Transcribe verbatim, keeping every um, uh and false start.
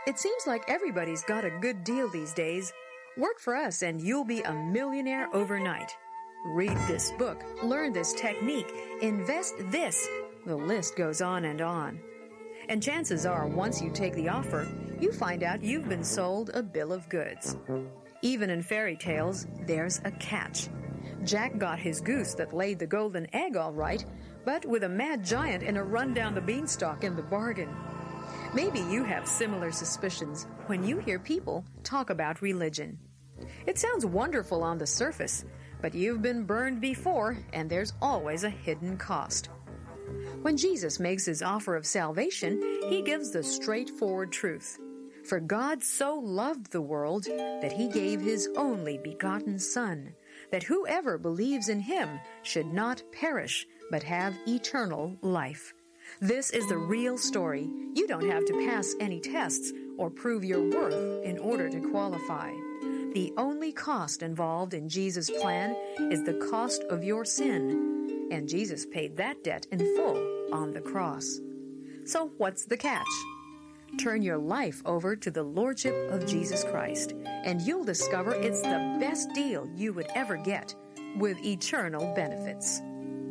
It seems like everybody's got a good deal these days. Work for us and you'll be a millionaire overnight. Read this book, learn this technique, invest this. The list goes on and on. And chances are, once you take the offer, you find out you've been sold a bill of goods. Even in fairy tales, there's a catch. Jack got his goose that laid the golden egg all right, but with a mad giant and a run down the beanstalk in the bargain. Maybe you have similar suspicions when you hear people talk about religion. It sounds wonderful on the surface, but you've been burned before, and there's always a hidden cost. When Jesus makes his offer of salvation, he gives the straightforward truth. For God so loved the world that he gave his only begotten Son, that whoever believes in him should not perish, but have eternal life. This is the real story. You don't have to pass any tests or prove your worth in order to qualify. The only cost involved in Jesus' plan is the cost of your sin, and Jesus paid that debt in full on the cross. So what's the catch? Turn your life over to the Lordship of Jesus Christ, and you'll discover it's the best deal you would ever get, with eternal benefits.